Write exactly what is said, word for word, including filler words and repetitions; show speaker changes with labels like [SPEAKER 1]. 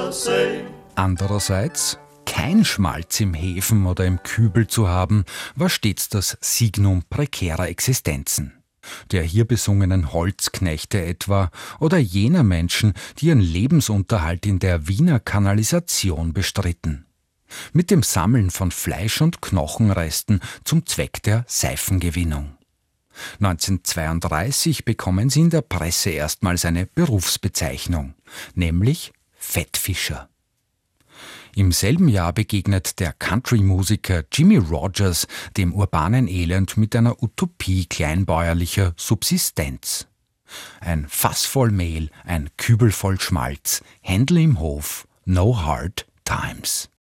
[SPEAKER 1] Andererseits, kein Schmalz im Hefen oder im Kübel zu haben, war stets das Signum prekärer Existenzen. Der hier besungenen Holzknechte etwa oder jener Menschen, die ihren Lebensunterhalt in der Wiener Kanalisation bestritten. Mit dem Sammeln von Fleisch- und Knochenresten zum Zweck der Seifengewinnung. neunzehnhundertzweiunddreißig bekommen sie in der Presse erstmals eine Berufsbezeichnung, nämlich Fettfischer. Im selben Jahr begegnet der Country-Musiker Jimmie Rodgers dem urbanen Elend mit einer Utopie kleinbäuerlicher Subsistenz. Ein Fass voll Mehl, ein Kübel voll Schmalz, Händel im Hof, no hard times.